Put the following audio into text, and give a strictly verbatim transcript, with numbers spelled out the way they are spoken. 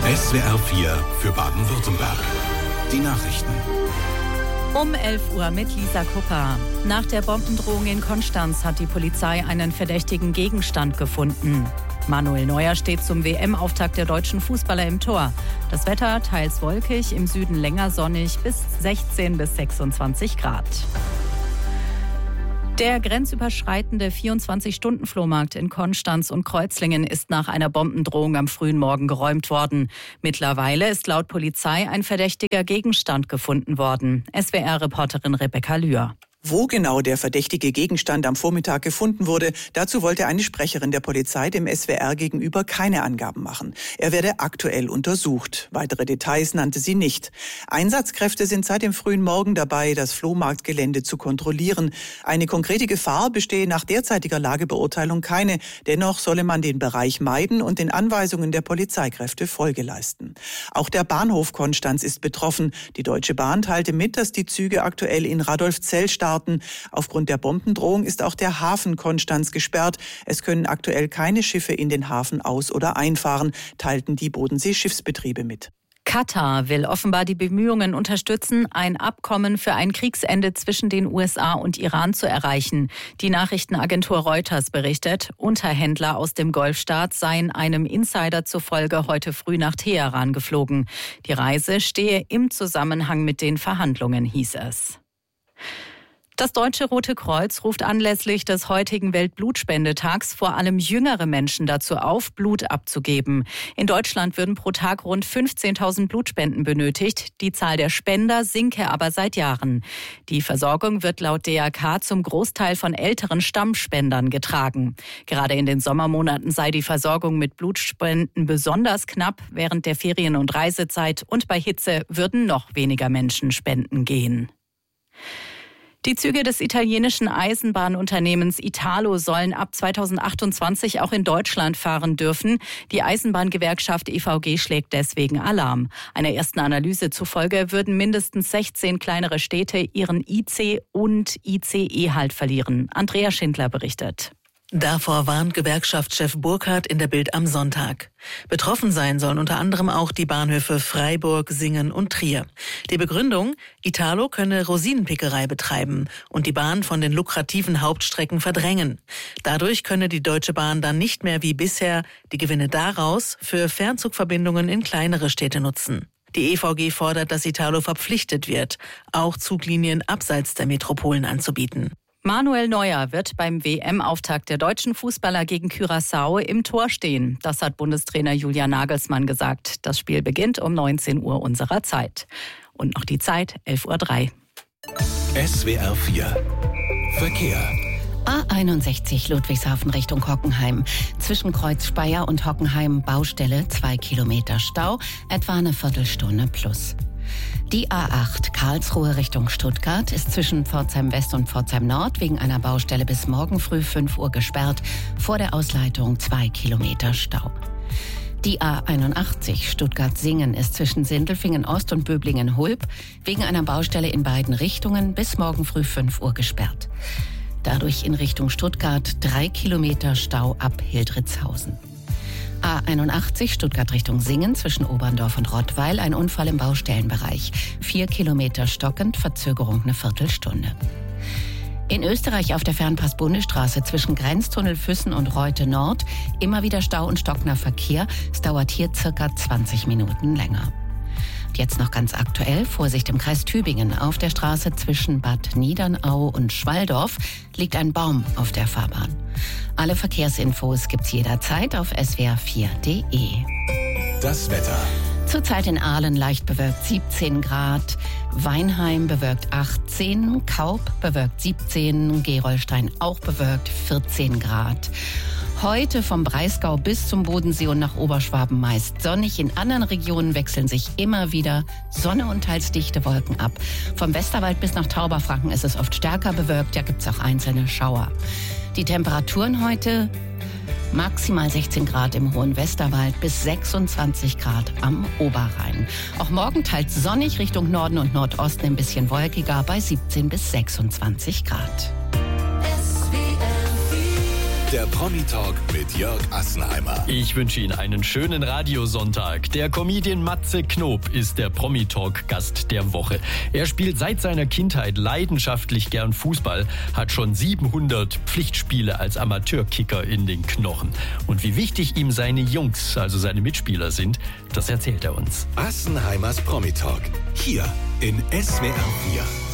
S W R vier für Baden-Württemberg. Die Nachrichten. Um elf Uhr mit Lisa Kupper. Nach der Bombendrohung in Konstanz hat die Polizei einen verdächtigen Gegenstand gefunden. Manuel Neuer steht zum W M-Auftakt der deutschen Fußballer im Tor. Das Wetter teils wolkig, im Süden länger sonnig bis sechzehn bis sechsundzwanzig Grad. Der grenzüberschreitende vierundzwanzig-Stunden-Flohmarkt in Konstanz und Kreuzlingen ist nach einer Bombendrohung am frühen Morgen geräumt worden. Mittlerweile ist laut Polizei ein verdächtiger Gegenstand gefunden worden. S W R-Reporterin Rebecca Lühr. Wo genau der verdächtige Gegenstand am Vormittag gefunden wurde, dazu wollte eine Sprecherin der Polizei dem S W R gegenüber keine Angaben machen. Er werde aktuell untersucht. Weitere Details nannte sie nicht. Einsatzkräfte sind seit dem frühen Morgen dabei, das Flohmarktgelände zu kontrollieren. Eine konkrete Gefahr bestehe nach derzeitiger Lagebeurteilung keine. Dennoch solle man den Bereich meiden und den Anweisungen der Polizeikräfte Folge leisten. Auch der Bahnhof Konstanz ist betroffen. Die Deutsche Bahn teilte mit, dass die Züge aktuell in Radolfzell starten. Aufgrund der Bombendrohung ist auch der Hafen Konstanz gesperrt. Es können aktuell keine Schiffe in den Hafen aus- oder einfahren, teilten die Bodensee-Schiffsbetriebe mit. Katar will offenbar die Bemühungen unterstützen, ein Abkommen für ein Kriegsende zwischen den U S A und Iran zu erreichen. Die Nachrichtenagentur Reuters berichtet, Unterhändler aus dem Golfstaat seien einem Insider zufolge heute früh nach Teheran geflogen. Die Reise stehe im Zusammenhang mit den Verhandlungen, hieß es. Das Deutsche Rote Kreuz ruft anlässlich des heutigen Weltblutspendetags vor allem jüngere Menschen dazu auf, Blut abzugeben. In Deutschland würden pro Tag rund fünfzehntausend Blutspenden benötigt. Die Zahl der Spender sinke aber seit Jahren. Die Versorgung wird laut D R K zum Großteil von älteren Stammspendern getragen. Gerade in den Sommermonaten sei die Versorgung mit Blutspenden besonders knapp. Während der Ferien- und Reisezeit und bei Hitze würden noch weniger Menschen spenden gehen. Die Züge des italienischen Eisenbahnunternehmens Italo sollen ab zweitausendachtundzwanzig auch in Deutschland fahren dürfen. Die Eisenbahngewerkschaft E V G schlägt deswegen Alarm. Einer ersten Analyse zufolge würden mindestens sechzehn kleinere Städte ihren I C und I C E-Halt verlieren. Andrea Schindler berichtet. Davor warnt Gewerkschaftschef Burkhardt in der Bild am Sonntag. Betroffen sein sollen unter anderem auch die Bahnhöfe Freiburg, Singen und Trier. Die Begründung, Italo könne Rosinenpickerei betreiben und die Bahn von den lukrativen Hauptstrecken verdrängen. Dadurch könne die Deutsche Bahn dann nicht mehr wie bisher die Gewinne daraus für Fernzugverbindungen in kleinere Städte nutzen. Die E V G fordert, dass Italo verpflichtet wird, auch Zuglinien abseits der Metropolen anzubieten. Manuel Neuer wird beim W M-Auftakt der deutschen Fußballer gegen Curaçao im Tor stehen. Das hat Bundestrainer Julian Nagelsmann gesagt. Das Spiel beginnt um neunzehn Uhr unserer Zeit. Und noch die Zeit, elf Uhr drei. S W R vier Verkehr. A einundsechzig Ludwigshafen Richtung Hockenheim. Zwischen Kreuz Speyer und Hockenheim Baustelle, zwei Kilometer Stau, etwa eine Viertelstunde plus. Die A acht Karlsruhe Richtung Stuttgart ist zwischen Pforzheim West und Pforzheim Nord wegen einer Baustelle bis morgen früh fünf Uhr gesperrt. Vor der Ausleitung zwei Kilometer Stau. Die A einundachtzig Stuttgart-Singen ist zwischen Sindelfingen Ost und Böblingen-Hulb wegen einer Baustelle in beiden Richtungen bis morgen früh fünf Uhr gesperrt. Dadurch in Richtung Stuttgart drei Kilometer Stau ab Hildritzhausen. A einundachtzig Stuttgart Richtung Singen zwischen Oberndorf und Rottweil, ein Unfall im Baustellenbereich. Vier Kilometer stockend, Verzögerung eine Viertelstunde. In Österreich auf der Fernpass-Bundesstraße zwischen Grenztunnel Füssen und Reute Nord immer wieder Stau und stockender Verkehr. Es dauert hier circa zwanzig Minuten länger. Jetzt noch ganz aktuell, Vorsicht im Kreis Tübingen. Auf der Straße zwischen Bad Niedernau und Schwalldorf liegt ein Baum auf der Fahrbahn. Alle Verkehrsinfos gibt's jederzeit auf S W R vier Punkt D E. Das Wetter. Zurzeit in Aalen leicht bewölkt siebzehn Grad, Weinheim bewölkt achtzehn, Kaub bewölkt siebzehn, Gerolstein auch bewölkt vierzehn Grad. Heute vom Breisgau bis zum Bodensee und nach Oberschwaben meist sonnig. In anderen Regionen wechseln sich immer wieder Sonne und teils dichte Wolken ab. Vom Westerwald bis nach Tauberfranken ist es oft stärker bewölkt, da gibt es auch einzelne Schauer. Die Temperaturen heute maximal sechzehn Grad im hohen Westerwald bis sechsundzwanzig Grad am Oberrhein. Auch morgen teils sonnig, Richtung Norden und Nordosten ein bisschen wolkiger bei siebzehn bis sechsundzwanzig Grad. Der Promi-Talk mit Jörg Assenheimer. Ich wünsche Ihnen einen schönen Radiosonntag. Der Comedian Matze Knob ist der Promi-Talk-Gast der Woche. Er spielt seit seiner Kindheit leidenschaftlich gern Fußball, hat schon siebenhundert Pflichtspiele als Amateurkicker in den Knochen. Und wie wichtig ihm seine Jungs, also seine Mitspieler sind, das erzählt er uns. Assenheimers Promi-Talk. Hier in S W R vier.